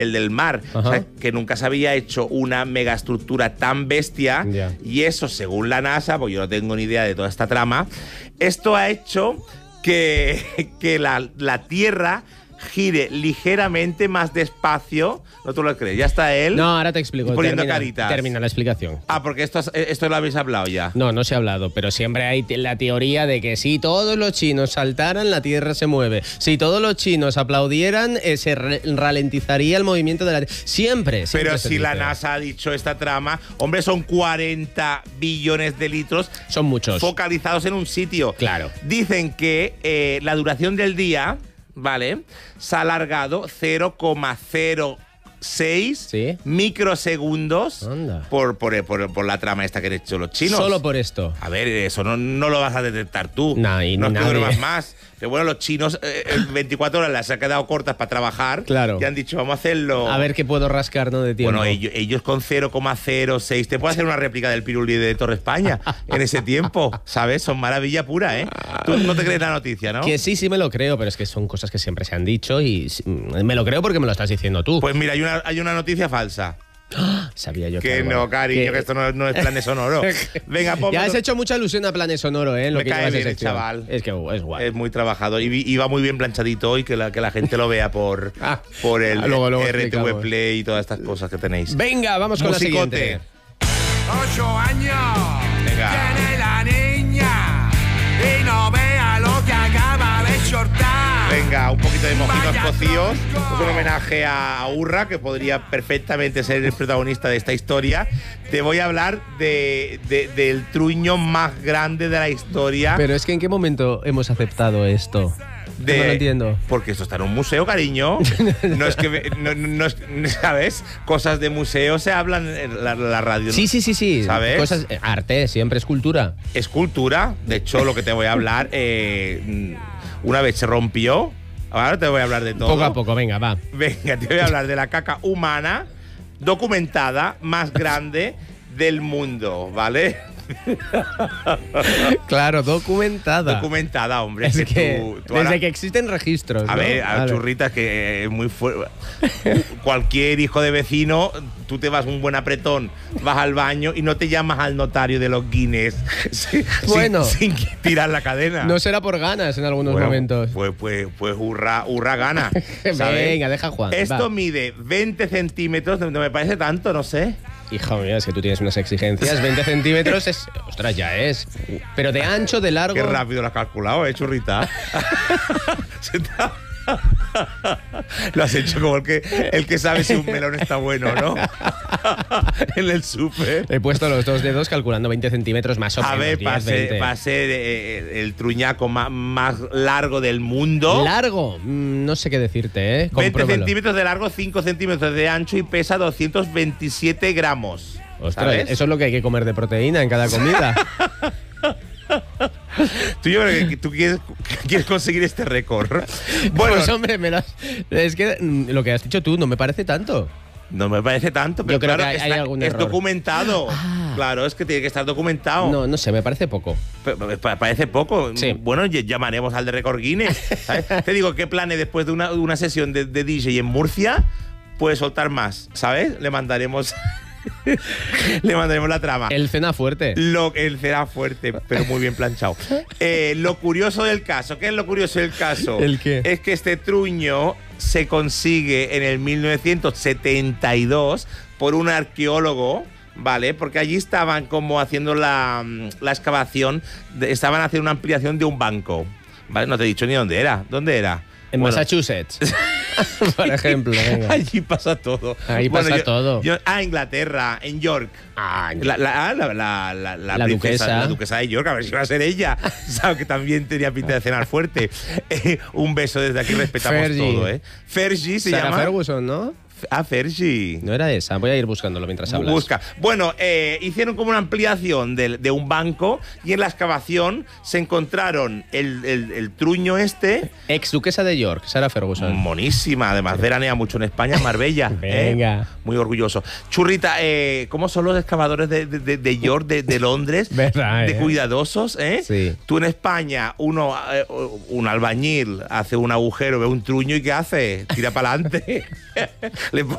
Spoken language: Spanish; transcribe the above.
el del mar, ¿sabes? Que nunca se había hecho una megaestructura tan bestia, y eso, según la NASA, pues yo no tengo ni idea de toda esta trama, esto ha hecho que la Tierra gire ligeramente más despacio. ¿No tú lo crees? Ya está él. No, ahora te explico. Poniendo caritas. Termina la explicación. Ah, porque esto lo habéis hablado ya. No se ha hablado, pero siempre hay la teoría de que si todos los chinos saltaran, la Tierra se mueve. Si todos los chinos aplaudieran, se ralentizaría el movimiento de la Tierra. Siempre. Pero si la NASA ha dicho esta trama, hombre, son 40 billones de litros. Son muchos. Focalizados en un sitio. Claro. Dicen que la duración del día, ¿vale?, se ha alargado 0,06 microsegundos por la trama esta que han hecho los chinos. Solo por esto. A ver, eso no lo vas a detectar tú. No es que duermas más. Pero bueno, los chinos 24 horas las han quedado cortas para trabajar. Claro. Y han dicho, vamos a hacerlo. A ver qué puedo rascar, ¿no? De tiempo. Bueno, ellos con 0,06. Te puedo hacer una réplica del Pirulí de Torre España en ese tiempo, ¿sabes? Son maravilla pura, ¿eh? Tú no te crees la noticia, ¿no? Que sí me lo creo, pero es que son cosas que siempre se han dicho y me lo creo porque me lo estás diciendo tú. Pues mira, hay una noticia falsa. Sabía yo que no, cariño, que esto no es Planes Sonoro. Venga, ponme. Ya has hecho mucha alusión a Planes Sonoro, ¿eh? Me cae bien el chaval. Es que es guay. Es muy trabajado y va muy bien planchadito y que la gente lo vea por el luego RTV Play y todas estas cosas que tenéis. Venga, vamos con Musicote. la siguiente. 8 años Venga. tiene la niña y no vea lo que acaba de shortar. Venga, un poquito de mojitos cocidos. Es un homenaje a Urra, que podría perfectamente ser el protagonista de esta historia. Te voy a hablar del truño más grande de la historia. Pero es que ¿en qué momento hemos aceptado esto? No lo entiendo. Porque esto está en un museo, cariño. No es que, ¿sabes? Cosas de museo se hablan en la radio. Sí. ¿Sabes? Cosas, arte, siempre es cultura. Es cultura. De hecho, lo que te voy a hablar, una vez se rompió. Ahora te voy a hablar de todo. Poco a poco, venga, va. Venga, te voy a hablar de la caca humana documentada más grande del mundo, ¿vale? Claro, documentada. Documentada, hombre. Es que tú desde ahora, que existen registros. a ver, a churritas, que es muy fuerte. Cualquier hijo de vecino, tú te vas un buen apretón, vas al baño y no te llamas al notario de los Guinness bueno, sin tirar la cadena. No será por ganas en algunos momentos. Pues hurra gana. ¿sabes? Venga, deja Juan. Esto mide 20 centímetros, no me parece tanto, no sé. Hijo mío, es que tú tienes unas exigencias. 20 centímetros es... Ostras, ya es. Pero de ancho, de largo... Qué rápido lo has calculado, churrita. Lo has hecho como el que sabe si un melón está bueno, ¿no? En el súper. He puesto los dos dedos calculando 20 centímetros más o menos. A ver, va a ser el truñaco más largo del mundo. ¿Largo? No sé qué decirte, ¿eh? 20 centímetros de largo, 5 centímetros de ancho y pesa 227 gramos. Ostras, ¿sabes? eso es lo que hay que comer de proteína en cada comida. Yo creo que tú quieres conseguir este récord. Bueno, pues hombre, es que lo que has dicho tú no me parece tanto. No me parece tanto, pero yo creo claro, que hay algún error. Es documentado. Claro, es que tiene que estar documentado. No sé, me parece poco. Parece poco. Sí. Bueno, llamaremos al de Récord Guinness. ¿Sabes? Te digo que Planes, después de una sesión de DJ en Murcia, puede soltar más, ¿sabes? Le mandaremos la trama. El cena fuerte. El cena fuerte, pero muy bien planchado. Lo curioso del caso, ¿qué es lo curioso del caso? ¿El qué? Es que este truño se consigue en el 1972 por un arqueólogo, ¿vale? Porque allí estaban como haciendo la excavación, estaban haciendo una ampliación de un banco, ¿vale? No te he dicho ni dónde era. ¿Dónde era? En Massachusetts, por ejemplo. Venga. Allí pasa todo. Ahí pasa todo. Inglaterra, en York. La duquesa. La duquesa de York, a ver si va a ser ella. Sabe que también tenía pinta de cenar fuerte. Un beso desde aquí, respetamos Fergie. todo, ¿eh? Fergie se llama. Sarah Ferguson, ¿no? Fergie. No era esa, voy a ir buscándolo mientras hablas. Busca. Bueno, hicieron como una ampliación de un banco y en la excavación se encontraron el truño este. Ex duquesa de York, Sarah Ferguson. Monísima, además veranea mucho en España, en Marbella. Venga. Muy orgulloso. Churrita, ¿cómo son los excavadores de York, de Londres? ¿Verdad, de cuidadosos, ¿eh? Sí. Tú en España, un albañil hace un agujero, ve un truño y ¿qué hace? Tira para adelante. Le pone